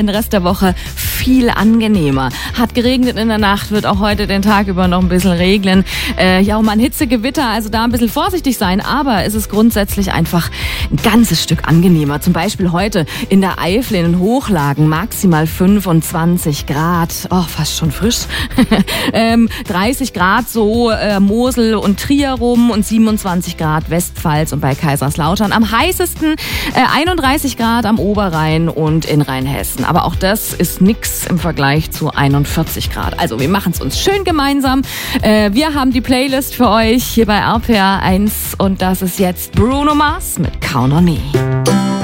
Den Rest der Woche viel angenehmer. Hat geregnet in der Nacht, wird auch heute den Tag über noch ein bisschen regnen. Ja, auch mal ein Hitzegewitter, also da ein bisschen vorsichtig sein. Aber es ist grundsätzlich einfach ein ganzes Stück angenehmer. Zum Beispiel heute in der Eifel, in den Hochlagen, maximal 25 Grad. Oh, fast schon frisch. 30 Grad so Mosel und Trier rum und 27 Grad Westpfalz und bei Kaiserslautern. Am heißesten 31 Grad am Oberrhein und in Rheinhessen. Aber auch das ist nix im Vergleich zu 41 Grad. Also wir machen es uns schön gemeinsam. Wir haben die Playlist für euch hier bei RPR 1 und das ist jetzt Bruno Mars mit Count on Me.